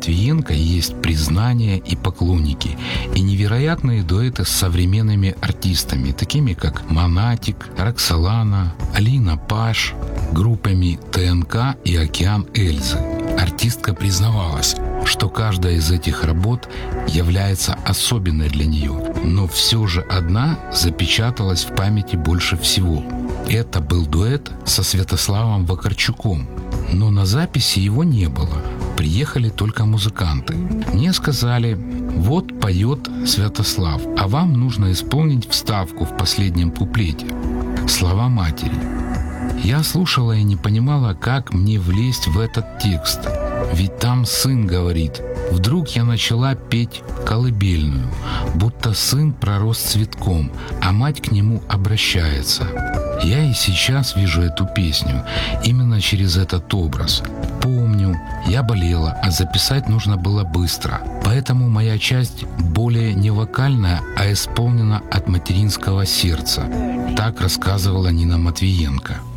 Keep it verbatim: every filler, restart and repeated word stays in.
Матвиенко есть признание и поклонники, и невероятные дуэты с современными артистами, такими как Монатик, Роксолана, Алина Паш, группами ТНК и Океан Эльзы. Артистка признавалась, что каждая из этих работ является особенной для нее, но все же одна запечаталась в памяти больше всего. Это был дуэт со Святославом Вакарчуком, но на записи его не было. Приехали только музыканты. Мне сказали: вот поет Святослав, а вам нужно исполнить вставку в последнем куплете. Слова матери. Я слушала и не понимала, как мне влезть в этот текст. Ведь там сын говорит. Вдруг я начала петь колыбельную, будто сын пророс цветком, а мать к нему обращается. Я и сейчас вижу эту песню именно через этот образ. Помню, я болела, а записать нужно было быстро. Поэтому моя часть более не вокальная, а исполнена от материнского сердца. Так рассказывала Нина Матвиенко.